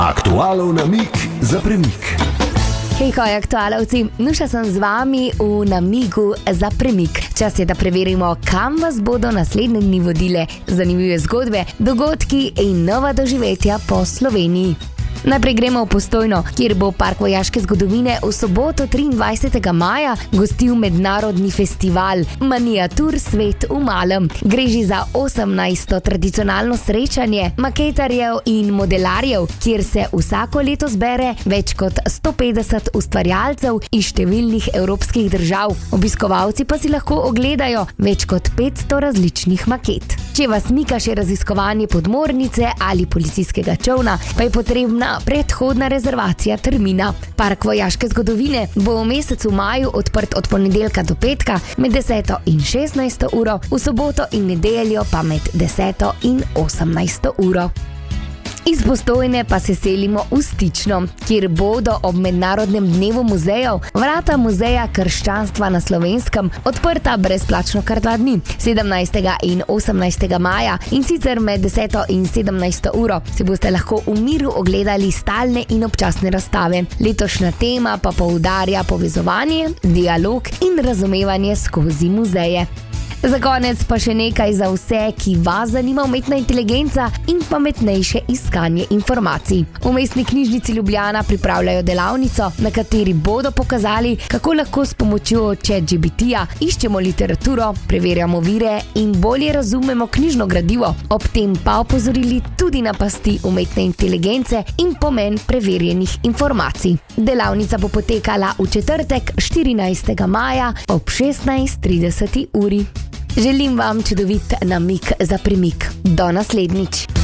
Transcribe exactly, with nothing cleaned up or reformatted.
Aktualov namig za premik. Hej, hoj, aktualovci, Nuša sem z vami v namigu za premik. Čas je, da preverimo, kam vas bodo naslednje dni vodile zanimive zgodbe, dogodki in nova doživetja po Sloveniji. Najprej gremo v Postojno, kjer bo Park vojaške zgodovine v soboto triindvajsetega maja gostil mednarodni festival Miniatur svet v malem. Gre že za osemnajsto tradicionalno srečanje maketarjev in modelarjev, kjer se vsako leto zbere več kot sto petdeset ustvarjalcev iz številnih evropskih držav. Obiskovalci pa si lahko ogledajo več kot petsto različnih maket. Če vas mika še raziskovanje podmornice ali policijskega čolna, pa je potrebna predhodna rezervacija termina. Park vojaške zgodovine bo v mesecu maju odprt od ponedeljka do petka med deseto in šestnajsto uro, v soboto in nedeljo pa med deseto in osemnajsto uro. Iz Postojne pa se selimo v Stično, kjer bodo ob mednarodnem dnevu muzejev vrata muzeja krščanstva na Slovenskem odprta brezplačno kar dva dni, sedemnajstega in osemnajstega maja, in sicer med deseto in sedemnajsto uro si boste lahko v miru ogledali stalne in občasne razstave. Letošnja tema pa poudarja povezovanje, dialog in razumevanje skozi muzeje. Za konec pa še nekaj za vse, ki vas zanima umetna inteligenca in pametnejše iskanje informacij. V Mestni knjižnici Ljubljana pripravljajo delavnico, na kateri bodo pokazali, kako lahko s pomočjo ChatGPT-ja iščemo literaturo, preverjamo vire in bolje razumemo knjižno gradivo. Ob tem pa opozorili tudi na pasti umetne inteligence in pomen preverjenih informacij. Delavnica bo potekala v četrtek, štirinajstega maja ob šestnajst trideset uri. Želim vam čudovit namig za premik. Do naslednjič.